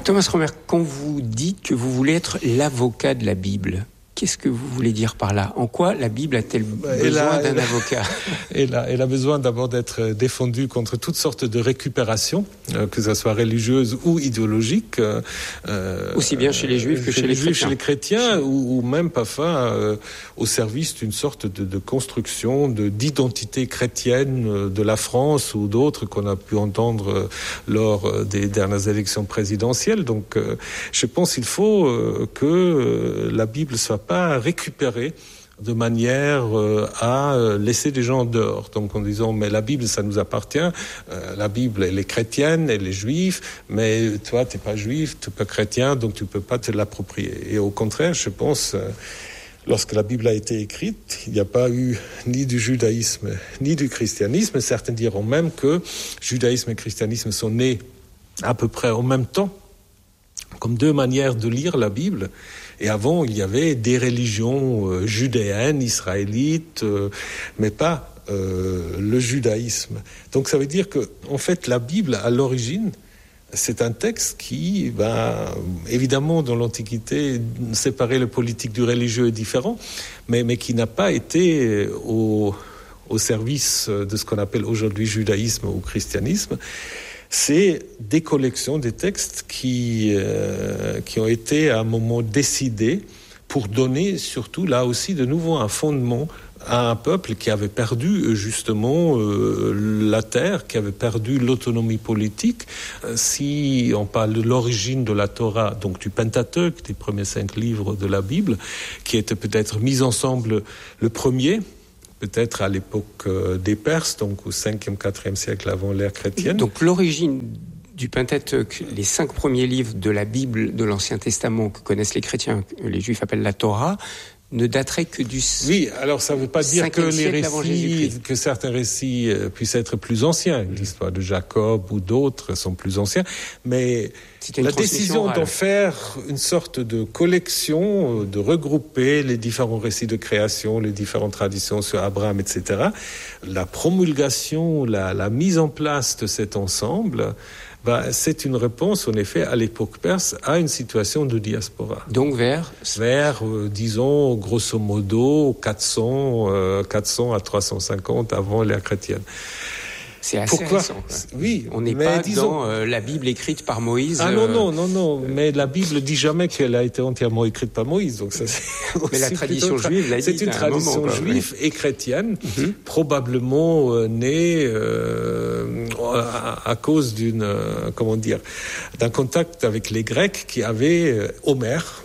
Thomas Romer, quand vous dites que vous voulez être l'avocat de la Bible, qu'est-ce que vous voulez dire par là ? En quoi la Bible a-t-elle besoin d'un avocat ? Elle a besoin d'abord d'être défendue contre toutes sortes de récupérations, que ce soit religieuse ou idéologique. Aussi bien chez les Juifs que chez les chrétiens. Chez les chrétiens, ou même parfois au service d'une sorte de construction d'identité chrétienne de la France ou d'autres qu'on a pu entendre lors des dernières élections présidentielles. Donc je pense qu'il faut que la Bible soit pas récupérée de manière à laisser des gens dehors. Donc en disant, mais la Bible, ça nous appartient. La Bible, elle est chrétienne, elle est juive, mais toi, t'es pas juif, t'es pas chrétien, donc tu peux pas te l'approprier. Et au contraire, je pense, lorsque la Bible a été écrite, il n'y a pas eu ni du judaïsme, ni du christianisme. Certains diront même que judaïsme et christianisme sont nés à peu près en même temps, comme deux manières de lire la Bible. Et avant, il y avait des religions judéennes, israélites, mais pas le judaïsme. Donc ça veut dire que, en fait, la Bible, à l'origine, c'est un texte qui, évidemment, dans l'Antiquité, séparer le politique du religieux est différent, mais qui n'a pas été au service de ce qu'on appelle aujourd'hui judaïsme ou christianisme. C'est des collections, des textes qui ont été à un moment décidés pour donner surtout là aussi de nouveau un fondement à un peuple qui avait perdu justement la terre, qui avait perdu l'autonomie politique. Si on parle de l'origine de la Torah, donc du Pentateuque, des premiers 5 livres de la Bible, qui étaient peut-être mis ensemble le premier, peut-être à l'époque des Perses, donc au 5e, 4e siècle avant l'ère chrétienne. Donc l'origine du Pentateuque, les 5 premiers livres de la Bible de l'Ancien Testament que connaissent les chrétiens, que les Juifs appellent la Torah, ne daterait que du Oui, alors ça ne veut pas dire que les récits, que certains récits puissent être plus anciens. L'histoire de Jacob ou d'autres sont plus anciens, mais la décision d'en faire une sorte de collection, de regrouper les différents récits de création, les différentes traditions sur Abraham, etc., la promulgation, la mise en place de cet ensemble, c'est une réponse, en effet, à l'époque perse, à une situation de diaspora. Donc vers disons, grosso modo, 400 à 350 avant l'ère chrétienne. C'est assez récent, quoi. Oui, on n'est pas dans la Bible écrite par Moïse. Ah non. Mais la Bible dit jamais qu'elle a été entièrement écrite par Moïse. Donc ça, c'est mais la tradition juive l'a dit. C'est une tradition juive et chrétienne, probablement née à cause d'un contact avec les Grecs qui avaient Homère.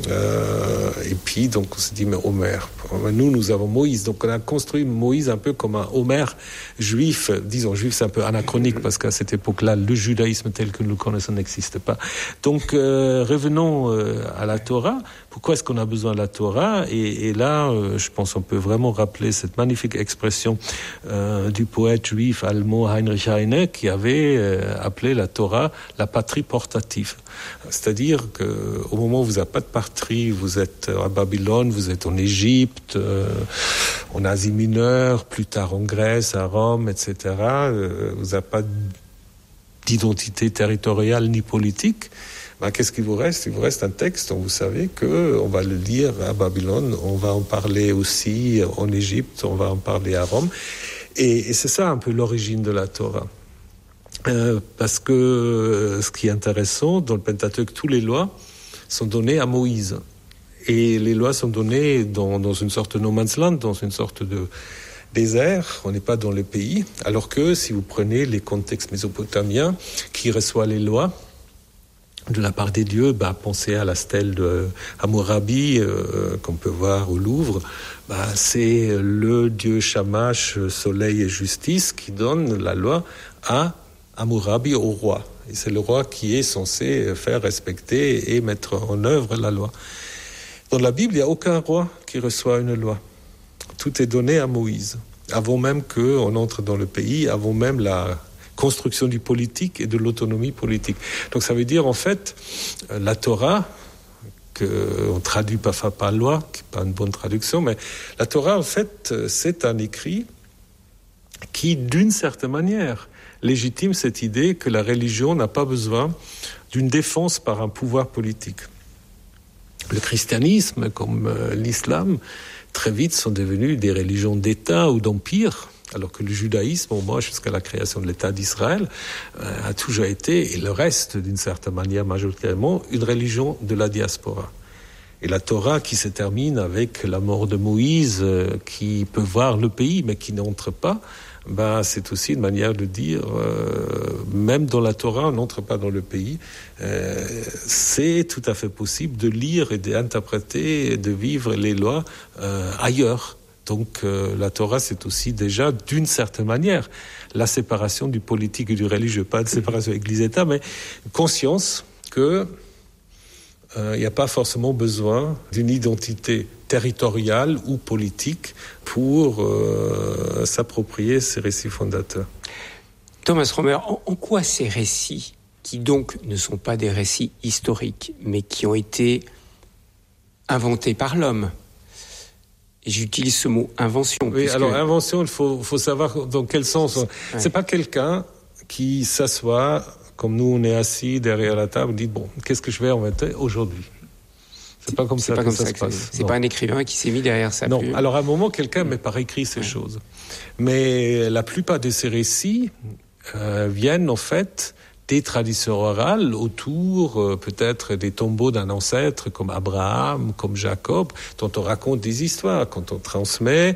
Et puis donc on s'est dit, mais Homère, nous avons Moïse. Donc on a construit Moïse un peu comme un Homère juif. Disons, juif, c'est un peu anachronique parce qu'à cette époque-là, le judaïsme tel que nous le connaissons n'existe pas. Donc, revenons à la Torah. Pourquoi est-ce qu'on a besoin de la Torah ? Et là, je pense qu'on peut vraiment rappeler cette magnifique expression du poète juif allemand Heinrich Heine qui avait appelé la Torah la patrie portative. C'est-à-dire qu'au moment où vous n'avez pas de patrie, vous êtes à Babylone, vous êtes en Égypte, en Asie mineure, plus tard en Grèce, à Rome, etc. Vous n'avez pas d'identité territoriale ni politique. Qu'est-ce qu'il vous reste ? Il vous reste un texte dont vous savez qu'on va le lire à Babylone, on va en parler aussi en Égypte, on va en parler à Rome. Et c'est ça un peu l'origine de la Torah. Parce que ce qui est intéressant, dans le Pentateuque, toutes les lois sont données à Moïse. Et les lois sont données dans une sorte de no man's land, dans une sorte de désert, on n'est pas dans le pays. Alors que si vous prenez les contextes mésopotamiens qui reçoivent les lois de la part des dieux, pensez à la stèle de Hammurabi qu'on peut voir au Louvre. C'est le dieu Shamash, soleil et justice, qui donne la loi à Hammurabi, au roi. Et c'est le roi qui est censé faire respecter et mettre en œuvre la loi. Dans la Bible, il n'y a aucun roi qui reçoit une loi. Tout est donné à Moïse, avant même qu'on entre dans le pays, avant même la construction du politique et de l'autonomie politique. Donc ça veut dire, en fait, la Torah, qu'on traduit parfois par loi, qui n'est pas une bonne traduction, mais la Torah, en fait, c'est un écrit qui, d'une certaine manière, légitime cette idée que la religion n'a pas besoin d'une défense par un pouvoir politique. Le christianisme, comme l'islam, très vite sont devenus des religions d'État ou d'empire, alors que le judaïsme, au moins jusqu'à la création de l'État d'Israël, a toujours été, et le reste d'une certaine manière majoritairement, une religion de la diaspora. Et la Torah qui se termine avec la mort de Moïse, qui peut voir le pays mais qui n'entre pas, c'est aussi une manière de dire, même dans la Torah, on n'entre pas dans le pays. C'est tout à fait possible de lire et d'interpréter et de vivre les lois ailleurs. Donc la Torah, c'est aussi déjà, d'une certaine manière, la séparation du politique et du religieux. Pas de séparation Église-État, mais conscience que il n'y a pas forcément besoin d'une identité territoriale ou politique pour s'approprier ces récits fondateurs. Thomas Romer, en quoi ces récits, qui donc ne sont pas des récits historiques, mais qui ont été inventés par l'homme, et j'utilise ce mot invention. Oui, alors invention, il faut savoir dans quel sens. Ouais. C'est pas quelqu'un qui s'assoit, comme nous on est assis derrière la table, dit bon, qu'est-ce que je vais inventer aujourd'hui? C'est pas comme ça que ça se passe. C'est pas un écrivain qui s'est mis derrière sa plume. Non, alors à un moment, quelqu'un met par écrit ces choses. Mais la plupart de ces récits viennent en fait des traditions orales autour peut-être des tombeaux d'un ancêtre comme Abraham, comme Jacob, dont on raconte des histoires. Quand on transmet,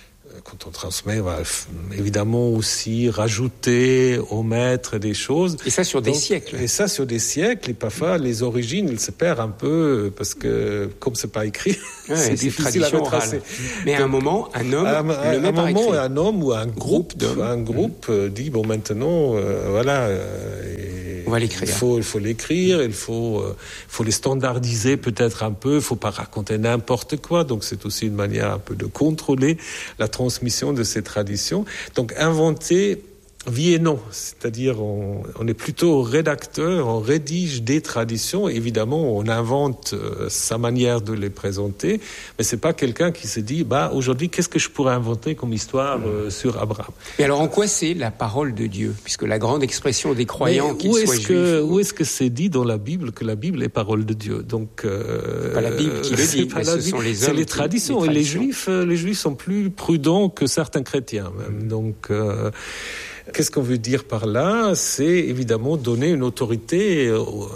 on va évidemment aussi rajouter, omettre des choses. Et ça sur des siècles. Et ça sur des siècles. Et parfois, les origines, elles se perdent un peu parce que, comme c'est pas écrit, c'est difficile à retracer. Mais à un moment, un homme le met par écrit. Un homme ou un groupe dit, bon, maintenant, voilà... on va l'écrire. Il faut l'écrire, il faut les standardiser peut-être un peu, il faut pas raconter n'importe quoi, donc c'est aussi une manière un peu de contrôler la transmission de ces traditions. Donc inventer, oui et non, c'est-à-dire on est plutôt rédacteur, on rédige des traditions, évidemment on invente sa manière de les présenter, mais c'est pas quelqu'un qui se dit aujourd'hui qu'est-ce que je pourrais inventer comme histoire sur Abraham. Et alors en quoi c'est la parole de Dieu, puisque la grande expression des croyants qu'ils soient juifs. Où est-ce que c'est dit dans la Bible que la Bible est parole de Dieu? Donc c'est pas la Bible qui le dit, mais ce sont les hommes. C'est les traditions. Et les Juifs sont plus prudents que certains chrétiens même. Donc qu'est-ce qu'on veut dire par là? C'est évidemment donner une autorité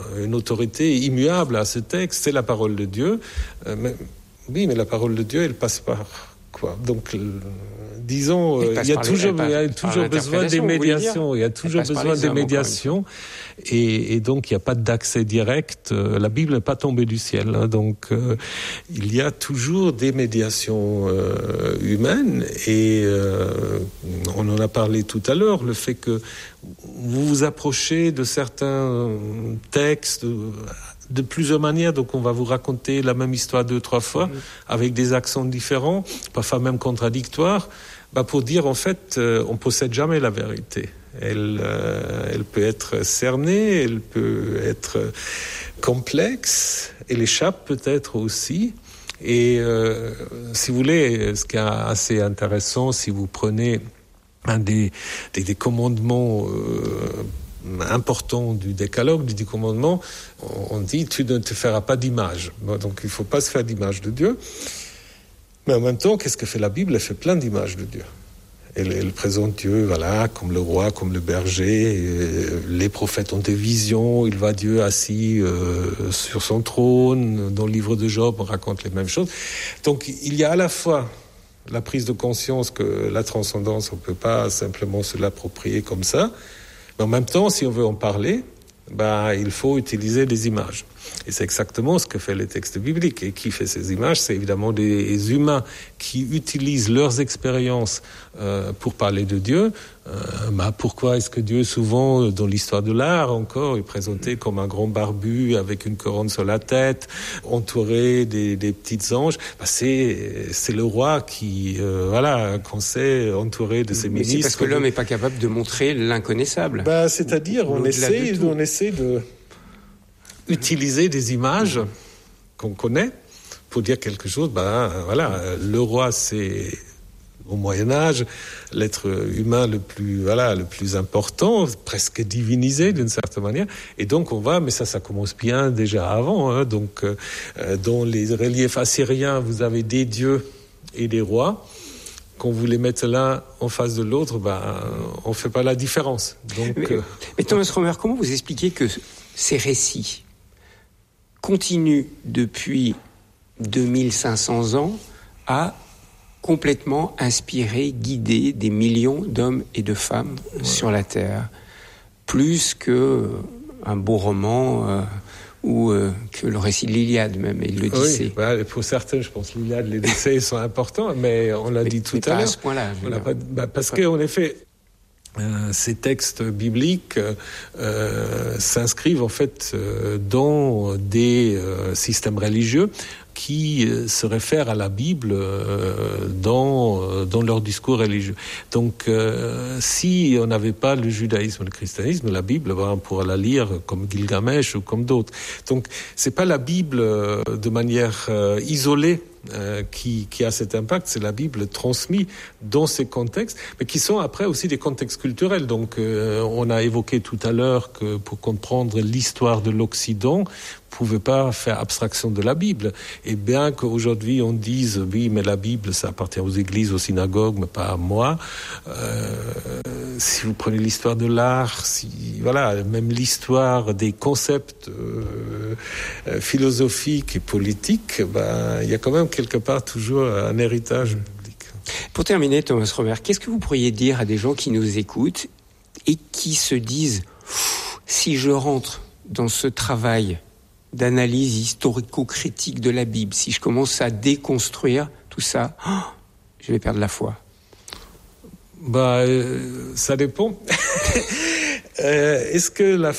immuable à ce texte. C'est la parole de Dieu. Mais la parole de Dieu, elle passe par quoi? Donc, disons, il y a toujours besoin des médiations. Il y a toujours besoin des médiations. Et donc, il n'y a pas d'accès direct. La Bible n'est pas tombée du ciel. Donc, il y a toujours des médiations humaines. Et on en a parlé tout à l'heure, le fait que vous vous approchez de certains textes de plusieurs manières, donc on va vous raconter la même histoire 2-3 fois, avec des accents différents, parfois même contradictoires, pour dire en fait, on possède jamais la vérité. Elle peut être cernée, elle peut être complexe, elle échappe peut-être aussi. Et si vous voulez, ce qui est assez intéressant, si vous prenez un des commandements important du décalogue, du 10 commandements, on dit tu ne te feras pas d'image. Donc il ne faut pas se faire d'image de Dieu. Mais en même temps, qu'est-ce que fait la Bible? Elle fait plein d'images de Dieu. Elle présente Dieu, voilà, comme le roi, comme le berger. Les prophètes ont des visions. Il voit Dieu assis sur son trône. Dans le livre de Job, on raconte les mêmes choses. Donc il y a à la fois la prise de conscience que la transcendance, on ne peut pas simplement se l'approprier comme ça. Mais en même temps, si on veut en parler, il faut utiliser des images. Et c'est exactement ce que fait les textes bibliques. Et qui fait ces images? C'est évidemment des humains qui utilisent leurs expériences pour parler de Dieu. Pourquoi est-ce que Dieu, souvent, dans l'histoire de l'art encore, est présenté comme un grand barbu avec une couronne sur la tête, entouré des petites anges? C'est le roi qui, qu'on sait, entouré de ses ministres. C'est parce que l'homme n'est pas capable de montrer l'inconnaissable. C'est-à-dire, on essaie de utiliser des images qu'on connaît pour dire quelque chose. Le roi, c'est Au Moyen-Âge, l'être humain le plus important, presque divinisé d'une certaine manière. Et donc mais ça commence bien déjà avant. Hein. Donc, dans les reliefs assyriens, vous avez des dieux et des rois. Quand vous les mettez l'un en face de l'autre, on fait pas la différence. Donc, mais Thomas Romer, comment vous expliquez que ces récits continuent depuis 2500 ans à complètement inspirer, guider des millions d'hommes et de femmes sur la Terre, plus que un beau roman ou que le récit de l'Iliade même, et l'Odyssée. Oui, pour certains, je pense que l'Iliade, les Odyssées sont importants, mais on l'a dit tout à l'heure. À ce point-là. Parce qu'en effet, ces textes bibliques s'inscrivent en fait dans des systèmes religieux qui se réfèrent à la Bible dans leur discours religieux. Donc, si on n'avait pas le judaïsme et le christianisme, la Bible, on pourra la lire comme Gilgamesh ou comme d'autres. Donc, c'est pas la Bible de manière isolée qui a cet impact, c'est la Bible transmise dans ces contextes, mais qui sont après aussi des contextes culturels. Donc, on a évoqué tout à l'heure que pour comprendre l'histoire de l'Occident, on ne pouvait pas faire abstraction de la Bible. Et bien qu'aujourd'hui on dise oui, mais la Bible ça appartient aux églises, aux synagogues, mais pas à moi. Si vous prenez l'histoire de l'art, même l'histoire des concepts philosophiques et politiques, il y a quand même quelque part toujours un héritage biblique. Pour terminer, Thomas Romer, qu'est-ce que vous pourriez dire à des gens qui nous écoutent et qui se disent si je rentre dans ce travail d'analyse historico-critique de la Bible, si je commence à déconstruire tout ça, je vais perdre la foi? Ça dépend. Est-ce que la